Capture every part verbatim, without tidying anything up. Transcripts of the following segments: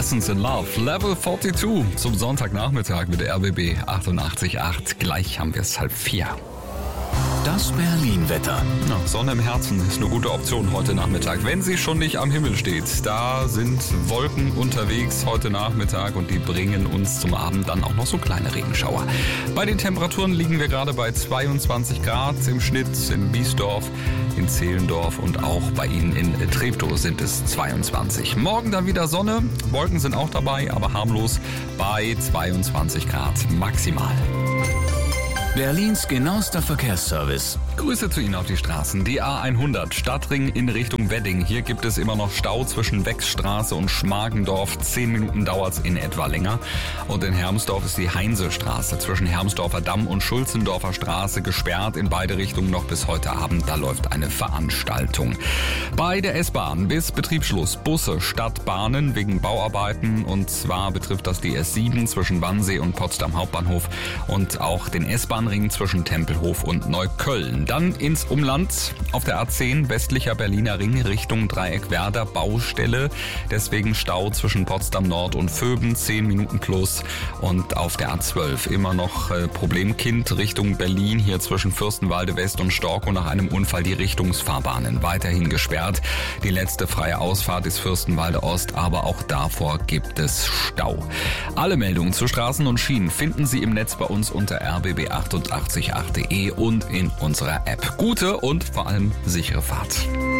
Lessons in Love, Level zweiundvierzig zum Sonntagnachmittag mit R B B achtundachtzig Komma acht. Gleich haben wir es halb vier. Das Berlin-Wetter. Ja, Sonne im Herzen ist eine gute Option heute Nachmittag, wenn sie schon nicht am Himmel steht. Da sind Wolken unterwegs heute Nachmittag und die bringen uns zum Abend dann auch noch so kleine Regenschauer. Bei den Temperaturen liegen wir gerade bei zweiundzwanzig Grad im Schnitt in Biesdorf, in Zehlendorf und auch bei Ihnen in Treptow sind es zweiundzwanzig. Morgen dann wieder Sonne, Wolken sind auch dabei, aber harmlos bei zweiundzwanzig Grad maximal. Berlins genauester Verkehrsservice. Grüße zu Ihnen auf die Straßen. Die A hundert, Stadtring in Richtung Wedding. Hier gibt es immer noch Stau zwischen Wechsstraße und Schmargendorf. Zehn Minuten dauert es in etwa länger. Und in Hermsdorf ist die Heinsestraße zwischen Hermsdorfer Damm und Schulzendorfer Straße gesperrt in beide Richtungen noch bis heute Abend. Da läuft eine Veranstaltung. Bei der S-Bahn bis Betriebsschluss Busse statt Bahnen wegen Bauarbeiten. Und zwar betrifft das die S sieben zwischen Wannsee und Potsdam Hauptbahnhof und auch den S-Bahn-Ring zwischen Tempelhof und Neukölln. Dann ins Umland auf der A zehn westlicher Berliner Ring Richtung Dreieckwerder Baustelle. Deswegen Stau zwischen Potsdam Nord und Vöben, zehn Minuten plus. Und auf der A zwölf immer noch äh, Problemkind Richtung Berlin, hier zwischen Fürstenwalde West und Storkow nach einem Unfall die Richtungsfahrbahnen weiterhin gesperrt. Die letzte freie Ausfahrt ist Fürstenwalde Ost, aber auch davor gibt es Stau. Alle Meldungen zu Straßen und Schienen finden Sie im Netz bei uns unter r b b achtundachtzig Komma acht punkt de und in unserer App. Gute und vor allem sichere Fahrt.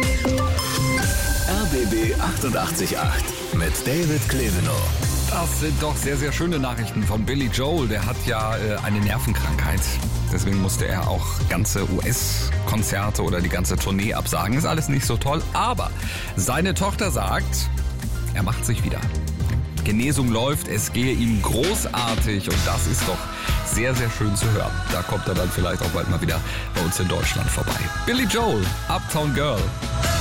R B B achtundachtzig Komma acht mit David Klevenow. Das sind doch sehr, sehr schöne Nachrichten von Billy Joel. Der hat ja äh, eine Nervenkrankheit. Deswegen musste er auch ganze U S-Konzerte oder die ganze Tournee absagen. Ist alles nicht so toll. Aber seine Tochter sagt, er macht sich wieder. Genesung läuft, es gehe ihm großartig und das ist doch sehr, sehr schön zu hören. Da kommt er dann vielleicht auch bald mal wieder bei uns in Deutschland vorbei. Billy Joel, Uptown Girl.